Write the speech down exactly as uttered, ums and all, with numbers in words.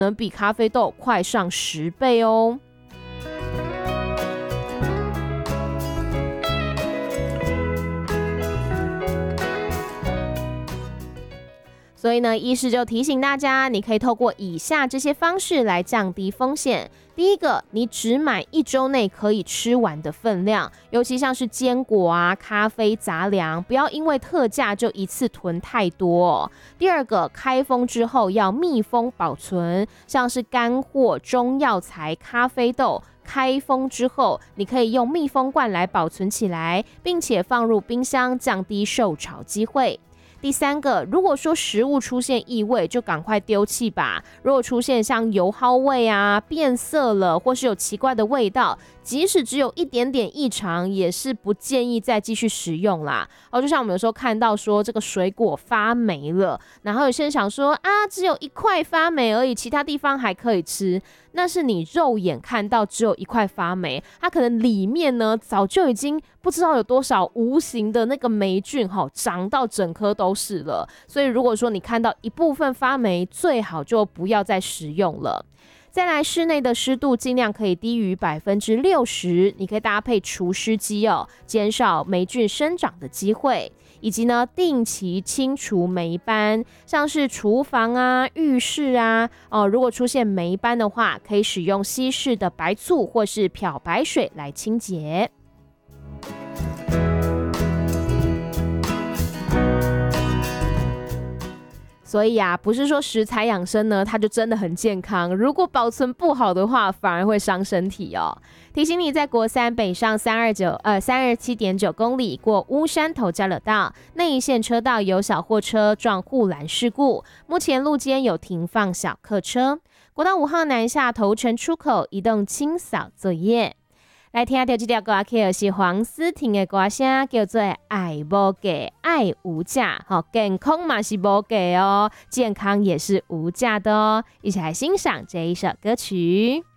能比咖啡豆快上十倍哦。所以呢，医师就提醒大家，你可以透过以下这些方式来降低风险。第一个，你只买一周内可以吃完的分量，尤其像是坚果啊、咖啡、杂粮，不要因为特价就一次囤太多哦。第二个，开封之后要密封保存，像是干货、中药材、咖啡豆。开封之后，你可以用密封罐来保存起来，并且放入冰箱，降低受潮机会。第三个，如果说食物出现异味，就赶快丢弃吧。如果出现像油耗味啊、变色了，或是有奇怪的味道，即使只有一点点异常，也是不建议再继续食用啦。哦，就像我们有时候看到说这个水果发霉了，然后有些人想说啊，只有一块发霉而已，其他地方还可以吃。那是你肉眼看到只有一块发霉，它可能里面呢早就已经不知道有多少无形的那个霉菌齁长到整颗都是了。所以如果说你看到一部分发霉，最好就不要再食用了。再来，室内的湿度尽量可以低于百分之六十，你可以搭配除湿机哦，减少霉菌生长的机会。以及呢，定期清除霉斑，像是厨房啊、浴室啊，哦，如果出现霉斑的话，可以使用稀释的白醋或是漂白水来清洁。所以啊，不是说食材养生呢，它就真的很健康。如果保存不好的话，反而会伤身体哦。提醒你，在国三北上三二九呃三二七点九公里过乌山头交流道内一线车道有小货车撞护栏事故，目前路肩有停放小客车。国道五号南下头城出口移动清扫作业。来听到这条歌曲是黄思婷的歌声，叫做《爱无价，爱无价》。好，健康嘛是无价哦，健康也是无价的哦。一起来欣赏这一首歌曲。